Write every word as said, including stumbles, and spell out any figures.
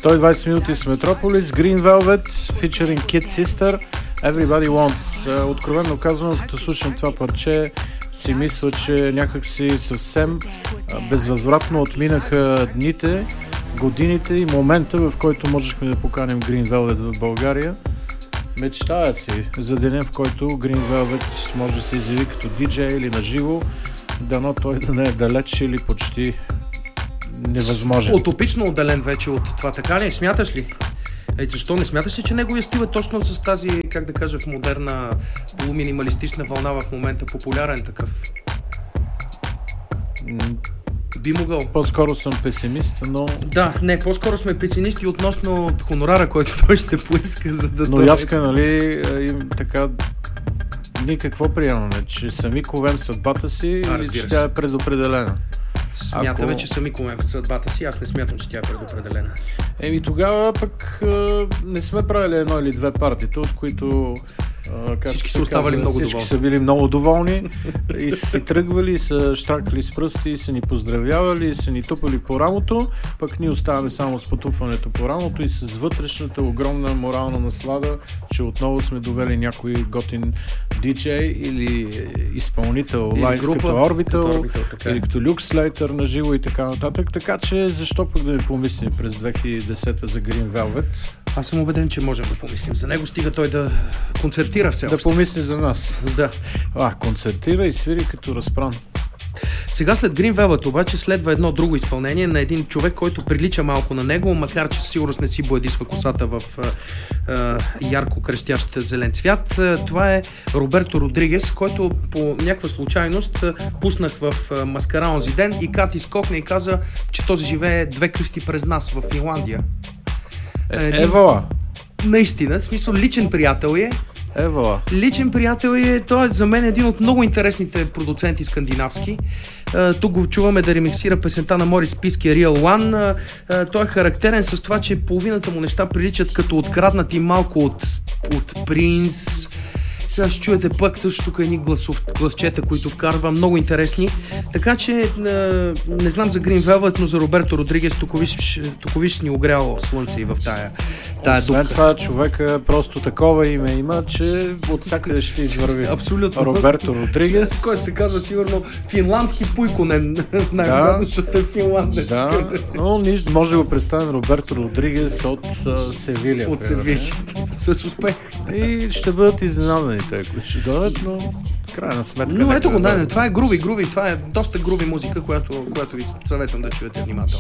сто и двайсет минути с Metropolis, Green Velvet, featuring Kid Sister, Everybody Wants. Откровенно казвам, като слушам това парче, си мисля, че някакси съвсем безвъзвратно отминаха дните, годините и момента, в който можехме да поканим Green Velvet в България. Мечтая си за деня, в който Green Velvet може да се изяви като диджей или на живо, дано той да не е далеч или почти невъзможен. Утопично отделен вече от това, така ли? Смяташ ли? Ей, защо не смяташ ли, че неговия стил е точно с тази, как да кажа, в модерна полуминималистична вълна в момента, популярен такъв? М- Би могъл. По-скоро съм песимист, но... Да, не, по-скоро сме песимисти относно хонорара, който той ще поиска, за да... Но яска, нали, им така... Ние какво приемаме? Че сами ковем съдбата си А, или че се. тя е предопределена? Смятаме, Ако... че сами ковем в съдбата си, аз не смятам, че тя е предопределена. Еми тогава пък а, не сме правили едно или две партита, от които а, как Всички се са оставали казва, много всички доволни. са били много доволни и са си тръгвали, и са штракали с пръсти, и са ни поздравявали, и са ни тупали по рамото, пък ние оставаме само с потупването по рамото и с вътрешната огромна морална наслада, че отново сме довели някой готин диджей или изпълнител Или лайв група, като Orbital, като Orbital, така е. или като Luke Slater на живо и така нататък, така че защо пък да не помислим през две хиляди и десета за Green Velvet? Аз съм убеден, че можем да помислим за него, стига той да концертира все Да още. помисли за нас. Да. А, концертира и свири като разпран. Сега след Green Velvet обаче следва едно друго изпълнение на един човек, който прилича малко на него, макар че със сигурност не си боядисва косата в а, а, ярко крещящ зелен цвят. А, това е Роберто Родригес, който по някаква случайност а, пуснах в а, Маскара онзи ден и Кати скокна и каза, че този живее две къщи през нас в Финландия. Е, Един- Евала. Наистина, в смисъл личен приятел е. Евала. Личен приятел е, той е за мен един от много интересните продуценти скандинавски. А, тук го чуваме да ремиксира песента на Морис Писки Real One. А, а, той е характерен с това, че половината му неща приличат като откраднати малко от, от Принс. Сега ще чуете пък също тук едни гласов, гласчета, които вкарва, много интересни. Така че а, не знам за Green Velvet, но за Роберто Родригес тук виж, тук виж ни огряло слънце и в тая, тая Освен дупка. това, човека просто такова име има, че от всякъде ще извърви. Абсолютно. Роберто Родригес. Който се казва сигурно финландски Пуйконен, най-вероятно, защото е финландец. Да, но ние може да го представим Роберто Родригес от а, Севилия. От примерно. Севилия. С успех. И ще бъдат изненадани те, които ще дойдат, но в крайна сметка... Но нека ето го, да да, дойдат. това е груби, груби, това е доста груби музика, която, която ви съветвам да чуете внимателно.